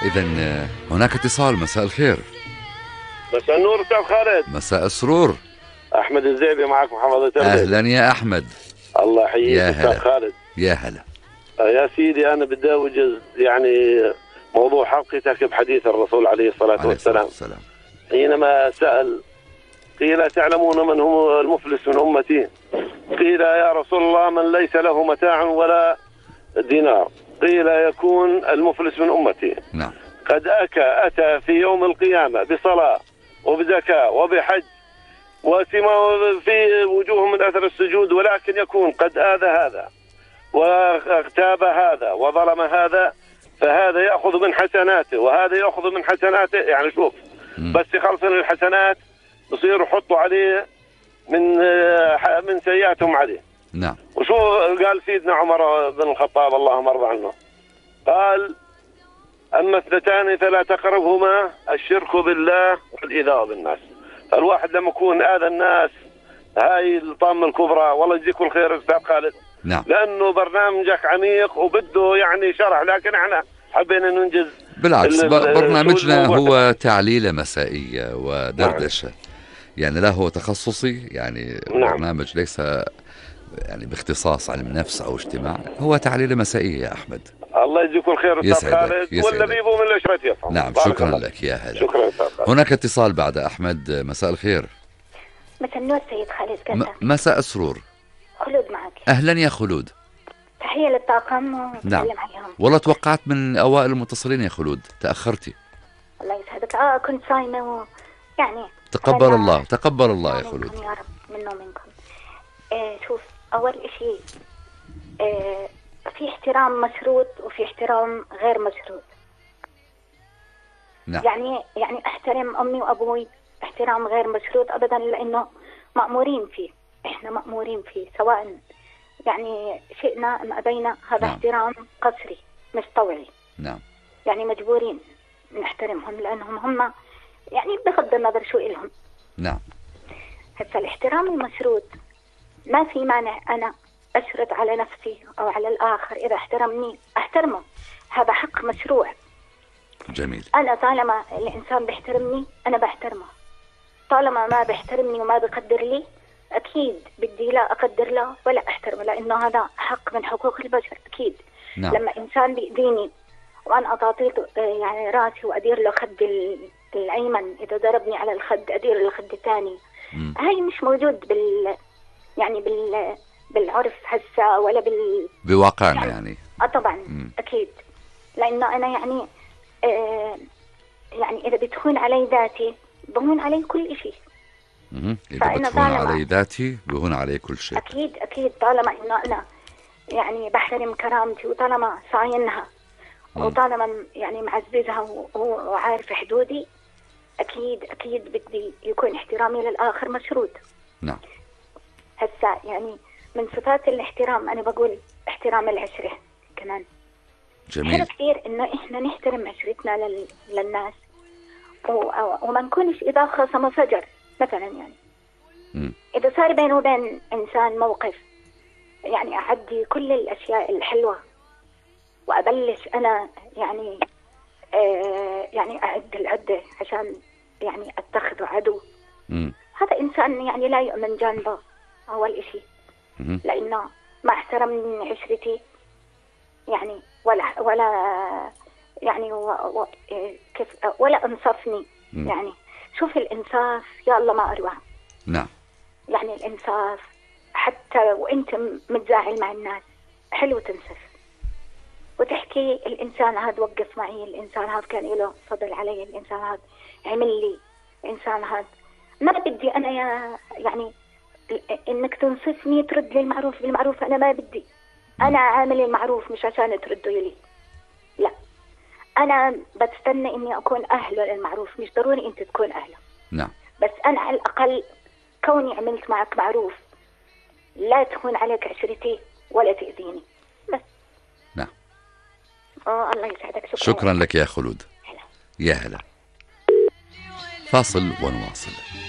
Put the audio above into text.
إذا هناك اتصال. مساء الخير. مساء النور أستاذ خالد. مساء السرور. أحمد الزيبي معك محافظة تربية. أهلا يا أحمد. الله يحييك أستاذ خالد. يا هلا يا سيدي، أنا بدي أوجز يعني موضوع حلقتك بحديث الرسول عليه الصلاة والسلام حينما سأل قيل تعلمون من هو المفلس من أمتي؟ قيل يا رسول الله من ليس له متاع ولا دينار. قيل يكون المفلس من أمتي نعم قد أتى في يوم القيامة بصلاة وبزكاة وبحج وسما في وجوه من أثر السجود، ولكن يكون قد آذى هذا واغتاب هذا وظلم هذا، فهذا يأخذ من حسناته وهذا يأخذ من حسناته. يعني شوف بس يخلصن الحسنات يصيروا يحطوا عليه من سيئاتهم عليه. نعم. وشو قال سيدنا عمر بن الخطاب اللهم ارضى عنه؟ قال أما اثنتان فلا تقربهما الشرك بالله والإيذاء بالناس. فالواحد لما يكون آذى الناس هاي الطامة الكبرى. والله يجزيكم الخير أستاذ خالد. نعم. لأنه برنامجك عميق وبده يعني شرح، لكن احنا حبينا ننجز. بالعكس برنامجنا هو تعليلة مسائية ودردشة. نعم. يعني لا هو تخصصي، يعني نعم. برنامج ليس يعني باختصاص علم نفس أو اجتماع، هو تعليلة مسائية يا أحمد. الله يجزيكم الخير أستاذ خالد، واللبيب من الأشرة يفهم. نعم شكرا لك يا هلا. شكرا أستاذ خالد. هناك اتصال بعد أحمد. مساء الخير. مساء النور سيد خالد. كذا مساء السرور. خلود معك. أهلا يا خلود. تحية للطاقم نعم. والله توقعت من أوائل المتصلين يا خلود، تأخرتي. الله يسعدك. كنت صايمة يعني تقبل الله تقبل الله يا خلود. يا رب منا ومنكم. شوف أول إشي في احترام مشروط وفي احترام غير مشروط. نعم. يعني احترم أمي وأبوي احترام غير مشروط أبدا، لأنه مأمورين فيه، إحنا مأمورين فيه سواء يعني شئنا أم أبينا. هذا نعم. احترام قسري مش طوعي. نعم. يعني مجبورين نحترمهم لأنهم هم يعني بغض النظر شو إلهم. نعم. هسا الاحترام المشروط ما في مانع أنا أشرط على نفسي أو على الآخر إذا احترمني أحترمه، هذا حق مشروع. جميل. أنا طالما الإنسان بيحترمني أنا بحترمه، طالما ما بيحترمني وما بقدر لي أكيد بدي لا أقدر له ولا أحترمه، لأنه هذا حق من حقوق البشر أكيد. نعم. لما إنسان بيأذيني وأنا أطاطيه يعني راسي وأدير له خد الأيمن، إذا ضربني على الخد أدير له الخد الثاني، هاي مش موجود بالعرف هسه ولا بواقعنا يعني. طبعا أكيد، لأنه أنا يعني إذا بتهون علي ذاتي بهون علي كل شيء. إذا بتهون علي ذاتي بهون علي كل شيء. أكيد طالما إنه أنا يعني بحترم كرامتي وطالما صاينها وطالما يعني معززها وعارف حدودي، أكيد بدي يكون احترامي للآخر مشروط. نعم. هسا يعني من صفات الاحترام أنا بقول احترام العشرة كمان. جميل. حلو كثير إنه إحنا نحترم عشرتنا للناس وما نكونش إذا خصم فجر مثلا. يعني إذا صار بينه وبين إنسان موقف يعني أعدي كل الأشياء الحلوة وأبلش أنا يعني يعني أعد العدة عشان يعني أتخذ عدو. هذا إنسان يعني لا يؤمن جانبه أول إشي، لأنه ما احترم عشرتي يعني ولا يعني كيف ولا أنصفني. يعني شوف الإنصاف يا الله ما أروع. نعم. يعني الإنصاف حتى وأنت متزاعل مع الناس حلو تنصف وتحكي الإنسان هذا وقف معي، الإنسان هذا كان له فضل علي، الإنسان هذا عمل لي، الإنسان هذا ما بدي أنا يعني إنك تنصفني ترد لي المعروف بالمعروف. أنا ما بدي، أنا عامل المعروف مش عشان ترده لي، لا أنا بستنى إني أكون أهله للمعروف، مش ضروري أنت تكون أهله. نعم. بس أنا على الأقل كوني عملت معك معروف لا تهون عليك عشرتي ولا تأذيني بس. نعم. الله يسعدك. شكرا لك يا خلود. هلا. يا هلا. فاصل ونواصل.